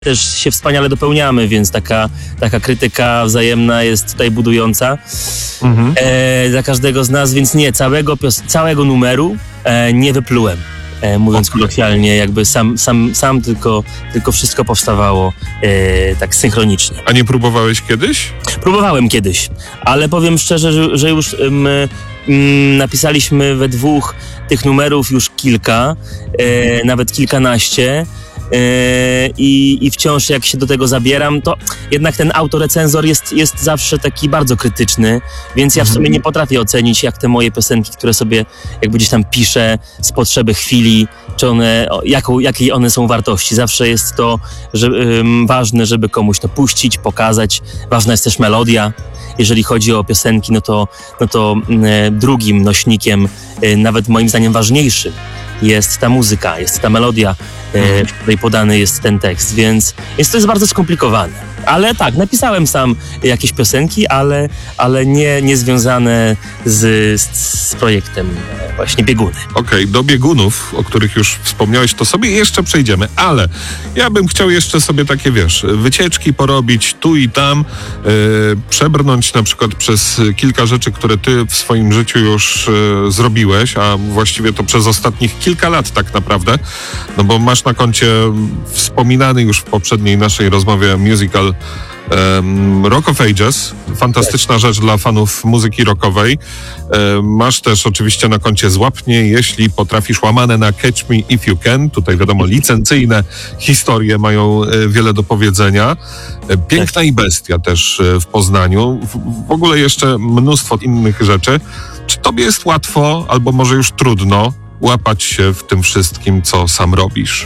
też się wspaniale dopełniamy, więc taka krytyka wzajemna jest tutaj budująca dla każdego z nas, więc nie, całego numeru nie wyplułem. Mówiąc kolokwialnie, jakby sam tylko wszystko powstawało tak synchronicznie. A nie próbowałeś kiedyś? Próbowałem kiedyś, ale powiem szczerze, że już napisaliśmy we dwóch tych numerów już kilka, nawet kilkanaście. I wciąż jak się do tego zabieram, to jednak ten autorecenzor jest zawsze taki bardzo krytyczny, więc ja w sumie nie potrafię ocenić, jak te moje piosenki, które sobie jakby gdzieś tam piszę z potrzeby chwili, czy one, jakiej one są wartości. Zawsze jest to ważne, żeby komuś to puścić, pokazać. Ważna jest też melodia. Jeżeli chodzi o piosenki, no to drugim nośnikiem, nawet moim zdaniem ważniejszym, jest ta muzyka, jest ta melodia, w której podany jest ten tekst, więc to jest bardzo skomplikowane. Ale tak, napisałem sam jakieś piosenki, ale nie związane z projektem właśnie Bieguny. Okej, do biegunów, o których już wspomniałeś, to sobie jeszcze przejdziemy, ale ja bym chciał jeszcze sobie takie, wycieczki porobić tu i tam, przebrnąć na przykład przez kilka rzeczy, które ty w swoim życiu już zrobiłeś, a właściwie to przez ostatnich kilka lat tak naprawdę, no bo masz na koncie wspominany już w poprzedniej naszej rozmowie musical Rock of Ages, fantastyczna rzecz dla fanów muzyki rockowej. Masz też oczywiście na koncie Złap mnie, jeśli potrafisz, łamane na Catch Me If You Can. Tutaj wiadomo, licencyjne historie mają wiele do powiedzenia. Piękna i bestia też w Poznaniu. W ogóle jeszcze mnóstwo innych rzeczy. Czy tobie jest łatwo, albo może już trudno łapać się w tym wszystkim, co sam robisz?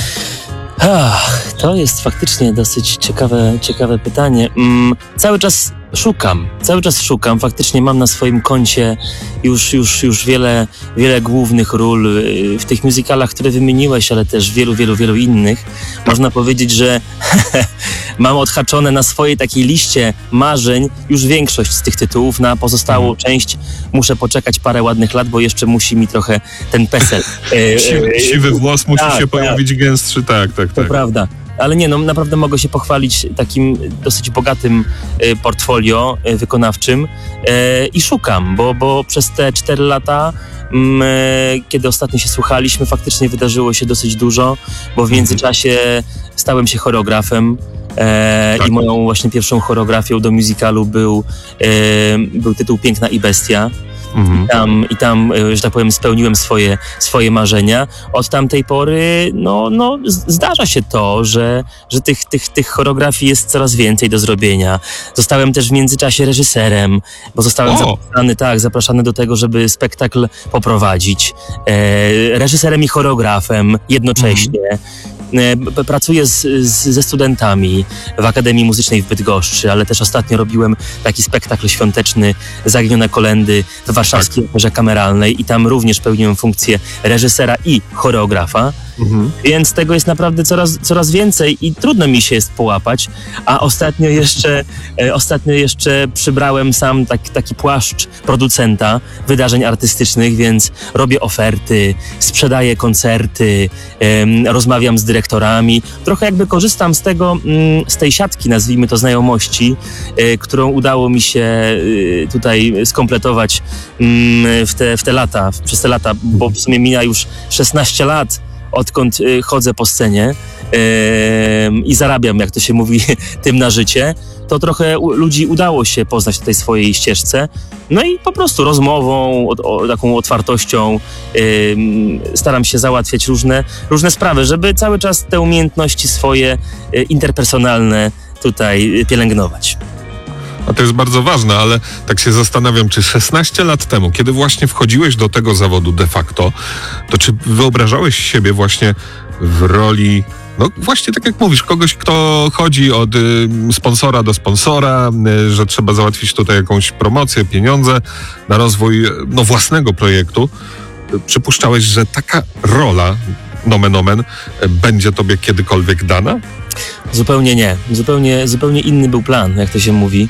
To jest faktycznie dosyć ciekawe pytanie. Cały czas szukam. Faktycznie mam na swoim koncie już wiele głównych ról w tych musicalach, które wymieniłeś, ale też wielu innych. Można powiedzieć, że mam odhaczone na swojej takiej liście marzeń już większość z tych tytułów. Na pozostałą część muszę poczekać parę ładnych lat, bo jeszcze musi mi trochę ten PESEL. Siwy włos musi się pojawić gęstszy, tak. To prawda. Ale nie, naprawdę mogę się pochwalić takim dosyć bogatym portfolio wykonawczym i szukam, bo przez te 4 lata, kiedy ostatnio się słuchaliśmy, faktycznie wydarzyło się dosyć dużo, bo w międzyczasie stałem się choreografem. I moją właśnie pierwszą choreografią do musicalu był tytuł Piękna i bestia. I tam, że tak powiem, spełniłem swoje marzenia. Od tamtej pory, zdarza się to, że tych choreografii jest coraz więcej do zrobienia. Zostałem też w międzyczasie reżyserem, bo zostałem zapraszany do tego, żeby spektakl poprowadzić. Reżyserem i choreografem jednocześnie. Pracuję ze studentami w Akademii Muzycznej w Bydgoszczy, ale też ostatnio robiłem taki spektakl świąteczny Zaginione kolendy w warszawskiej operze kameralnej i tam również pełniłem funkcję reżysera i choreografa. Więc tego jest naprawdę coraz więcej i trudno mi się jest połapać, a ostatnio jeszcze przybrałem sam taki płaszcz producenta wydarzeń artystycznych, więc robię oferty, sprzedaję koncerty, rozmawiam z dyrektorami. Trochę jakby korzystam z tej siatki, nazwijmy to, znajomości, którą udało mi się tutaj skompletować przez te lata, bo w sumie mija już 16 lat, odkąd chodzę po scenie i zarabiam, jak to się mówi, tym na życie, to trochę ludzi udało się poznać w tej swojej ścieżce. No i po prostu rozmową, taką otwartością staram się załatwiać różne sprawy, żeby cały czas te umiejętności swoje interpersonalne tutaj pielęgnować. A to jest bardzo ważne, ale tak się zastanawiam, czy 16 lat temu, kiedy właśnie wchodziłeś do tego zawodu de facto, to czy wyobrażałeś siebie właśnie w roli, właśnie tak jak mówisz, kogoś, kto chodzi od sponsora do sponsora, że trzeba załatwić tutaj jakąś promocję, pieniądze na rozwój własnego projektu. Przypuszczałeś, że taka rola, nomen omen, będzie tobie kiedykolwiek dana? Zupełnie nie. Zupełnie inny był plan, jak to się mówi.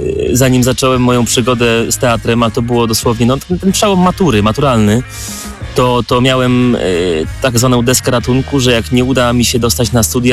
Zanim zacząłem moją przygodę z teatrem, a to było dosłownie ten przełom maturalny, to miałem tak zwaną deskę ratunku, że jak nie uda mi się dostać na studia,